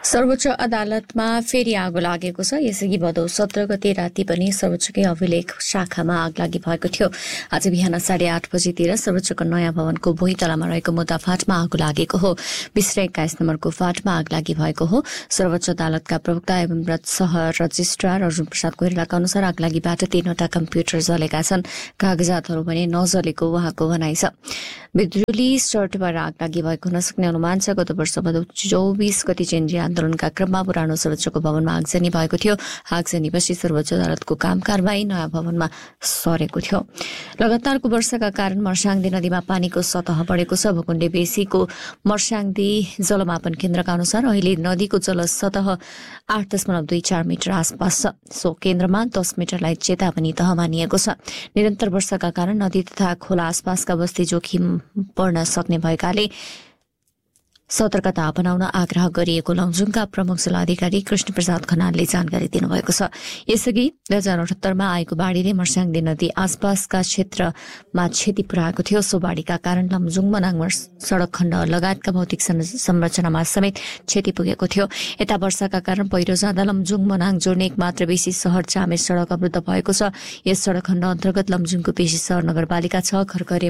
सर्वोच्च अदालतमा फेरि आगो लागेको छ। यसअघि भदौ 17 गते राति पनि सर्वोच्चकै अभिलेख शाखामा आग लागि भएको थियो। आज बिहान 8:30 बजेतिर सर्वोच्चको नयाँ भवनको भुइँतलामा रहेको मुद्दा फाँटमा आगो लागेको हो। 20 र 21 नम्बरको फाँटमा आग लागि भएको हो। सर्वोच्च अदालतका प्रवक्ता एवं सह रजिस्ट्रार अर्जुन प्रसाद कोइरालाका अनुसार आग लागिबाट 3वटा कम्प्युटर जलेका छन्। कागजातहरू पनि नजलेको उहाँको भनाइ छ। बिजुली सर्टबाट आग लागि भएको हुन सक्ने अनुमान छ। गत वर्ष भदौ 24 गते केन्द्रीय आन्दोलनका क्रममा पुरानो सर्वोच्चको भवनमा आगजनी भएको थियो। आगजनीपछि सर्वोच्च अदालतको काम कारबाही नयाँ भवनमा सरेको थियो। लगातारको वर्षाका कारण मर्स्याङ्दी नदीमा पानीको सतह बढेको छ। भकुण्डे बेसीको मर्स्याङ्दी जलमापन केन्द्रका अनुसार अहिले नदीको जलसतह 8.24 मिटर आसपास छ। सो केन्द्रमा 10 मिटरलाई चेतावनी तह मानिएको छ। निरन्तर वर्षाका कारण नदी तथा खोला आसपासका बस्ती जोखिम पर्न सक्ने भएकाले सतर्कता अपनाउन आग्रह गरिएको लमजुङका प्रमुख जिल्लाधिकारी कृष्ण प्रसाद खनालले जानकारी दिनुभएको छ। यसअघि 2078 मा आएको बाढ़ीले मर्स्याङ्दी नदी आसपासका क्षेत्रमा क्षति पुर्याएको थियो। सो बाढ़ीका कारण लमजुङ मनाङ सड़क खण्ड लगायतका भौतिक संरचनामा समेत क्षति पुगेको थियो। यता वर्षाका कारण पहिरो जाँदा लमजुङ मनाङ जोड्ने एकमात्र बेसी शहर चामेर सड़क अवरुद्ध भएको छ। यस सड़क खण्ड अन्तर्गत लमजुङको बेसी शहर नगरपालिका 6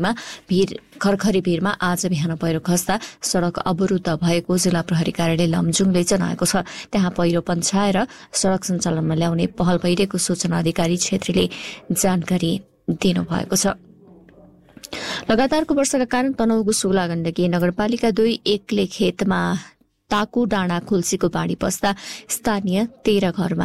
खरखरी भिरमा आज बिहान पहिरो खस्दा सड़क अवरुद्ध भएको जिल्ला प्रहरी कार्यालय लमजुङले जनाएको छ। त्यहाँ पहिरो पन्छाएर सड़क सञ्चालनमा ल्याउने पहल भइरहेको सूचना अधिकारी छेत्रीले जानकारी दिनुभएको छ। लगातारको वर्षाका कारण तनहुँको सुगला गण्डकी नगरपालिका 2 एकले खेतमा ताकु डाँडा खुल्सीको बाढ़ी पस्दा स्थानीय 13 घरमा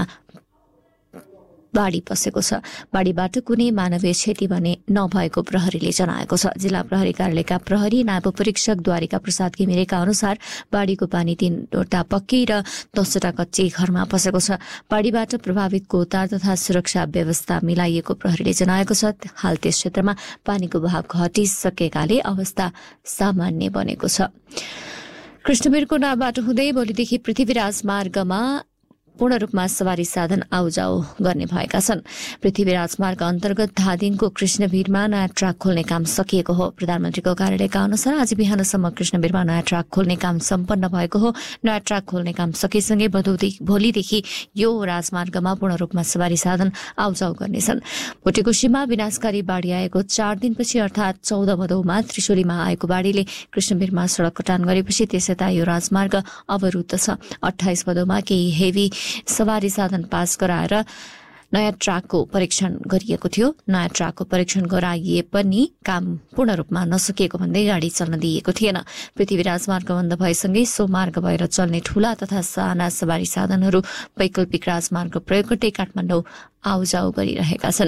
बाढ़ी पसेको छ। बाढ़ीबाट कुनै मानवीय क्षति भने नभएको प्रहरीले जनाएको छ। जिल्ला प्रहरी कार्यालयका प्रहरी नायब परीक्षक द्वारिका प्रसाद घिमिरेका अनुसार बाढ़ीको पानी 3वटा पक्की र 10वटा कच्ची घरमा पसेको छ। बाढ़ीबाट प्रभावितको उद्धार तथा सुरक्षा व्यवस्था मिलाइएको प्रहरीले जनाएको छ। हाल त्यस क्षेत्रमा पानीको बहाव घटिसकेकाले अवस्था सामान्य बनेको छ। कृष्णवीरको नामबाट हुँदै भोलिदेखि पृथ्वीराज मार्गमा पूर्ण रूपमा सवारी साधन आउजाउ गर्ने भएका छन्। पृथ्वी राजमार्ग अन्तर्गत धादिङको कृष्णवीरमा नयाँ ट्र्याक खोल्ने काम सकिएको हो। प्रधानमन्त्रीको कार्यालयका अनुसार आज बिहानसम्म कृष्णवीरमा नयाँ ट्र्याक खोल्ने काम सम्पन्न भएको हो। नयाँ ट्र्याक खोल्ने काम सकेसँगै भोलिदेखि यो राजमार्गमा पूर्ण रूपमा सवारी साधन आउजाउ गर्नेछन्। भुटेकोशीमा विनाशकारी बाढ़ी आएको 4 दिनपछि अर्थात 14 भदौमा त्रिशुलीमा आएको बाढ़ीले कृष्णवीरमा सड़क कटान गरेपछि त्यसयता यो राजमार्ग अवरुद्ध छ। 28 भदौमा केही हेभी सवारी साधन पास गराएर नयाँ ट्र्याकको परीक्षण गरिएको थियो। नयाँ ट्र्याकको परीक्षण गराइए पनि काम पूर्ण रूपमा नसकिएको भन्दै गाड़ी चल्न दिइएको थिएन। पृथ्वी राजमार्ग बन्द भएसँगै सो मार्ग भएर चल्ने ठूला तथा साना सवारी साधनहरू वैकल्पिक राजमार्ग प्रयोग गर्दै काठमाडौँ आउजाउ गरिरहेका छन्।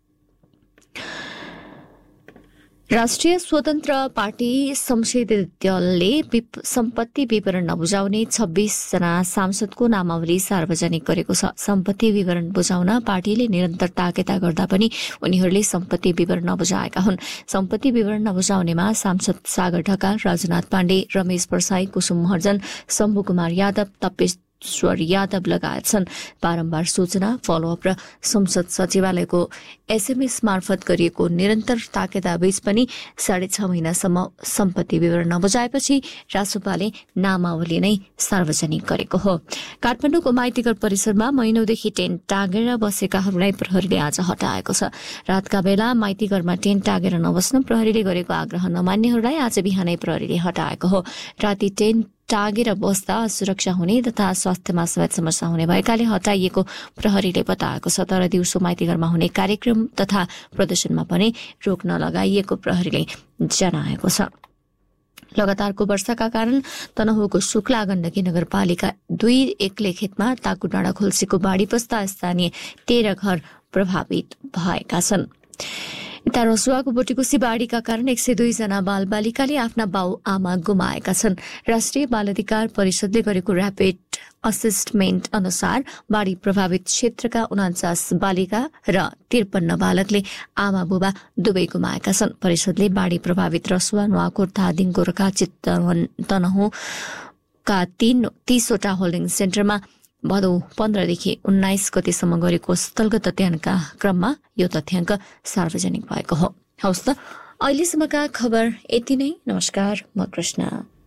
राष्ट्रिय स्वतन्त्र पार्टी संसदीय दलले सम्पत्ति विवरण नबुझाउने 26 जना सांसदको नामावली सार्वजनिक गरेको छ। सम्पत्ति विवरण बुझाउन पार्टीले निरन्तर ताकेता गर्दा पनि उनीहरूले सम्पत्ति विवरण नबुझाएका हुन्। सम्पत्ति विवरण नबुझाउनेमा सांसद सागर ढकाल, राजनाथ पाण्डे, रमेश परसाई, कुसुम महर्जन, शम्भु कुमार यादव, तपेश्वर यादव लगायत छन्। बारम्बार सूचना, फलोअप र संसद सचिवालयको एसएमएस मार्फत गरिएको निरन्तर ताकेदाबीच पनि 6.5 महिनासम्म सम्पत्ति विवरण नबुझाएपछि रासोपाले नामावली नै सार्वजनिक गरेको हो। काठमाडौँको माइतीघर परिसरमा महिनौदेखि टेन्ट टाँगेर बसेकाहरूलाई प्रहरीले आज हटाएको छ। रातका बेला माइतीघरमा टेन्ट टाँगेर नबस्न प्रहरीले गरेको आग्रह नमान्नेहरूलाई आज बिहानै प्रहरीले हटाएको हो। राति टेन्ट टाँगेर बस्दा सुरक्षा हुने तथा स्वास्थ्यमा समेत समस्या हुने भएकाले हटाइएको प्रहरीले बताएको छ। तर दिउँसो माइतीघरमा हुने कार्यक्रम तथा प्रदर्शनमा पनि रोक नलगाइएको प्रहरीले जनाएको छ। लगातारको वर्षाका कारण तनहुँको शुक्ला गण्डकी नगरपालिका 2 एकले खेतमा ताकु डाँडा खुल्सीको बाढ़ी पस्दा स्थानीय 13 घर प्रभावित भएका छन्। यता रसुवाको बोटेकोशी बाढ़ीका कारण 102 जना बालबालिकाले आफ्ना बाउ आमा गुमाएका छन्। राष्ट्रिय बाल अधिकार परिषदले गरेको र्यापिड असेसमेन्ट अनुसार बाढ़ी प्रभावित क्षेत्रका 49 बालिका र 53 बालकले आमा बुबा दुवै गुमाएका छन्। परिषदले बाढ़ी प्रभावित रसुवा, नुवाकोट, धादिङ, गोरखा, चितवन, तनहुँका 30वटा होल्डिङ सेन्टरमा भदौ 15 देखि 19 गतेसम्म गरेको स्थलगत तथ्याङ्कका क्रममा यो तथ्याङ्क सार्वजनिक भएको हो। हवस् त, अहिलेसम्मका खबर यति नै। नमस्कार, म कृष्ण।